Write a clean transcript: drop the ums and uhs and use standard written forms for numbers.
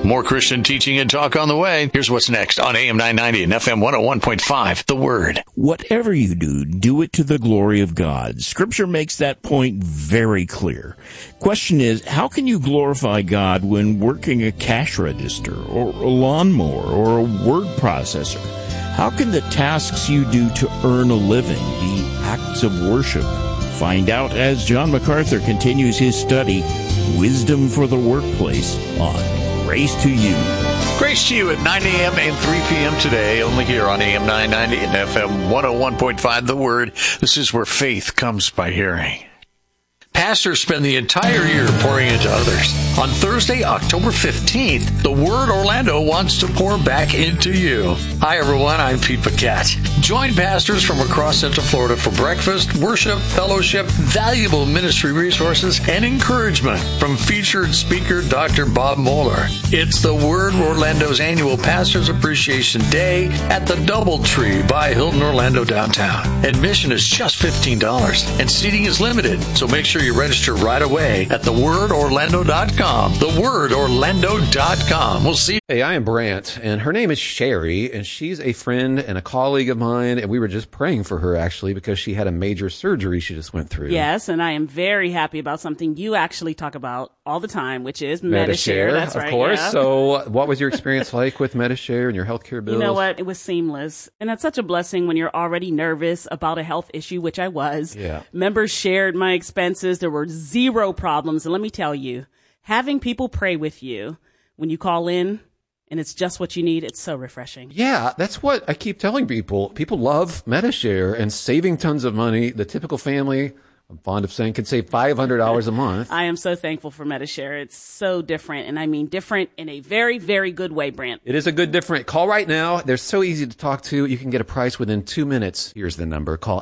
More Christian teaching and talk on the way. Here's what's next on AM 990 and FM 101.5, The Word. Whatever you do, do it to the glory of God. Scripture makes that point very clear. Question is, how can you glorify God when working a cash register or a lawnmower or a word processor? How can the tasks you do to earn a living be acts of worship? Find out as John MacArthur continues his study, Wisdom for the Workplace, on Grace to You. Grace to You at 9 a.m. and 3 p.m. today, only here on AM 990 and FM 101.5, The Word. This is where faith comes by hearing. Pastors spend the entire year pouring into others. On Thursday, October 15th, The Word Orlando wants to pour back into you. Hi, everyone. I'm Pete Paquette. Join pastors from across Central Florida for breakfast, worship, fellowship, valuable ministry resources, and encouragement from featured speaker Dr. Bob Moeller. It's The Word Orlando's annual Pastors Appreciation Day at the Doubletree by Hilton Orlando downtown. Admission is just $15, and seating is limited, so make sure you register right away at thewordorlando.com. Thewordorlando.com. We'll see. Hey, I am Brant, and her name is Sherry, and she's a friend and a colleague of mine, and we were just praying for her, actually, because she had a major surgery she just went through. Yes, and I am very happy about something you actually talk about all the time, which is Medi-Share. That's right. Of course. Yeah. So what was your experience like with Medi-Share and your healthcare bills? You know what? It was seamless. And that's such a blessing when you're already nervous about a health issue, which I was. Yeah. Members shared my expenses. There were zero problems. And let me tell you, having people pray with you when you call in and it's just what you need, it's so refreshing. Yeah, that's what I keep telling people. People love Medi-Share and saving tons of money. The typical family, I'm fond of saying, can save $500 a month. I am so thankful for Medi-Share. It's so different, and I mean different in a very, very good way, Brant. It is a good different. Call right now. They're so easy to talk to. You can get a price within 2 minutes. Here's the number. Call